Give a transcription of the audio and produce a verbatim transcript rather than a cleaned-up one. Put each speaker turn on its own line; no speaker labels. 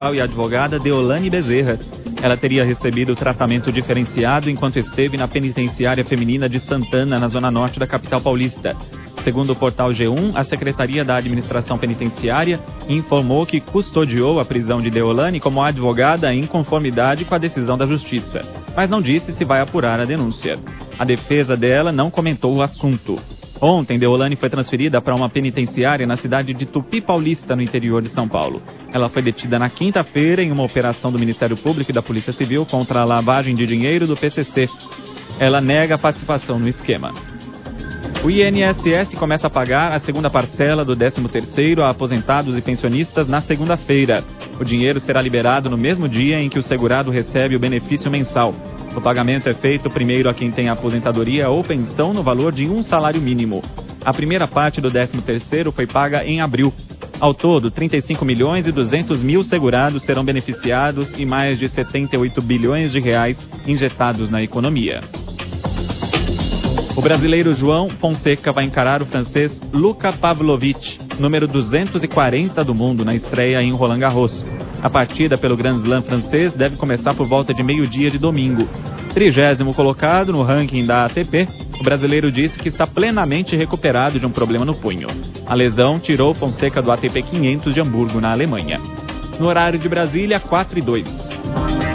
e a advogada Deolane Bezerra. Ela teria recebido tratamento diferenciado enquanto esteve na penitenciária feminina de Santana, na zona norte da capital paulista. Segundo o portal G um, a Secretaria da Administração Penitenciária informou que custodiou a prisão de Deolane como advogada em conformidade com a decisão da Justiça, mas não disse se vai apurar a denúncia. A defesa dela não comentou o assunto. Ontem, Deolane foi transferida para uma penitenciária na cidade de Tupi Paulista, no interior de São Paulo. Ela foi detida na quinta-feira em uma operação do Ministério Público e da Polícia Civil contra a lavagem de dinheiro do P C C. Ela nega a participação no esquema. O I N S S começa a pagar a segunda parcela do décimo terceiro a aposentados e pensionistas na segunda-feira. O dinheiro será liberado no mesmo dia em que o segurado recebe o benefício mensal. O pagamento é feito primeiro a quem tem aposentadoria ou pensão no valor de um salário mínimo. A primeira parte do décimo terceiro foi paga em abril. Ao todo, trinta e cinco milhões e duzentos mil segurados serão beneficiados e mais de setenta e oito bilhões de reais injetados na economia. O brasileiro João Fonseca vai encarar o francês Luka Pavlovich, número duzentos e quarenta do mundo, na estreia em Roland Garros. A partida pelo Grand Slam francês deve começar por volta de meio-dia de domingo. Trigésimo colocado no ranking da A T P, o brasileiro disse que está plenamente recuperado de um problema no punho. A lesão tirou Fonseca do A T P quinhentos de Hamburgo, na Alemanha. No horário de Brasília, quatro e dois.